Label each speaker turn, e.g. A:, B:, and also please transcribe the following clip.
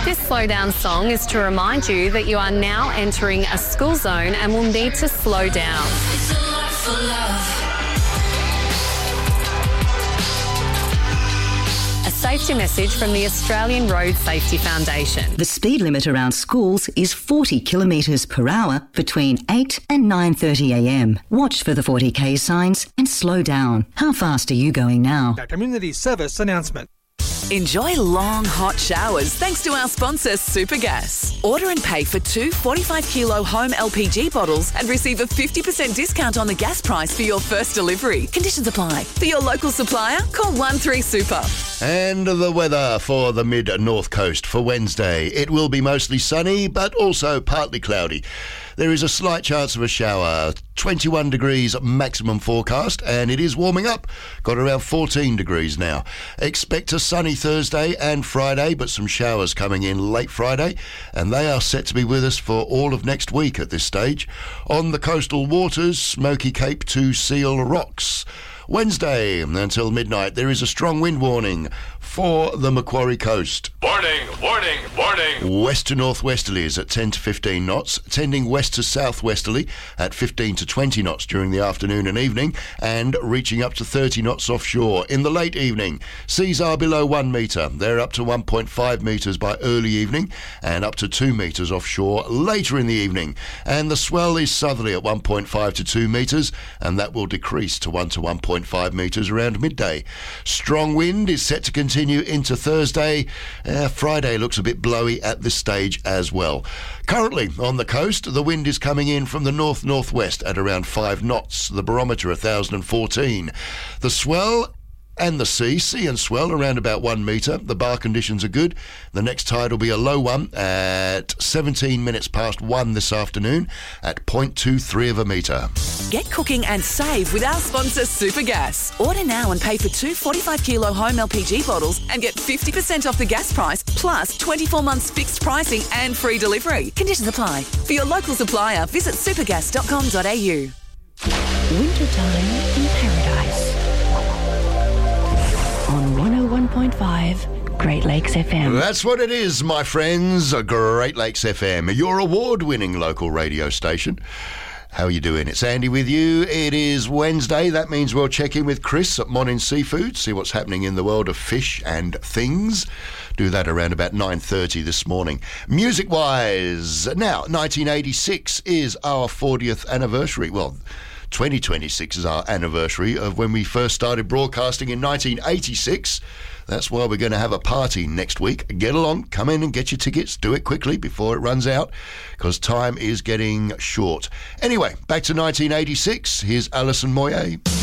A: This slow down song is to remind you that you are now entering a school zone and will need to slow down.
B: It's a lot for love.
A: A safety message from the Australian Road Safety Foundation.
C: The speed limit around schools is 40 kilometres per hour between 8 and 9:30am. Watch for the 40k signs and slow down. How fast are you going now?
D: A community service announcement.
E: Enjoy long, hot showers thanks to our sponsor, Supergas. Order and pay for 2 45-kilo home LPG bottles and receive a 50% discount on the gas price for your first delivery. Conditions apply. For your local supplier, call 13Super.
F: And the weather for the mid-north coast for Wednesday. It will be mostly sunny, but also partly cloudy. There is a slight chance of a shower. 21 degrees maximum forecast, and it is warming up. Got around 14 degrees now. Expect a sunny Thursday and Friday, but some showers coming in late Friday, and they are set to be with us for all of next week at this stage. On the coastal waters, Smoky Cape to Seal Rocks. Wednesday until midnight, there is a strong wind warning for the Macquarie coast.
G: Warning, warning, warning.
F: West to northwesterlies at 10 to 15 knots, tending west to southwesterly at 15 to 20 knots during the afternoon and evening, and reaching up to 30 knots offshore in the late evening. Seas are below 1 metre. They're up to 1.5 metres by early evening and up to 2 metres offshore later in the evening. And the swell is southerly at 1.5 to 2 metres, and that will decrease to 1 to 1.5 metres around midday. Strong wind is set to continue into Thursday. Friday looks a bit blowy at this stage as well. Currently on the coast, the wind is coming in from the north-northwest at around 5 knots. The barometer 1,014. The swell and the sea and swell around about 1 metre. The bar conditions are good. The next tide will be a low one at 17 minutes past 1 this afternoon at 0.23 of a metre.
E: Get cooking and save with our sponsor, Supergas. Order now and pay for 2 45-kilo home LPG bottles and get 50% off the gas price, plus 24 months fixed pricing and free delivery. Conditions apply. For your local supplier, visit supergas.com.au.
H: Wintertime in Paradise. On 101.5 Great Lakes FM.
F: That's what it is, my friends. Great Lakes FM, your award-winning local radio station. How are you doing? It's Andy with you. It is Wednesday. That means we'll check in with Chris at Monin Seafood, see what's happening in the world of fish and things. Do that around about 9:30 this morning. Music-wise, now, 1986 is our 40th anniversary. Well, 2026 is our anniversary of when we first started broadcasting in 1986. That's why we're going to have a party next week. Get along, come in and get your tickets. Do it quickly before it runs out, because time is getting short. Anyway, back to 1986. Here's Alison Moyet.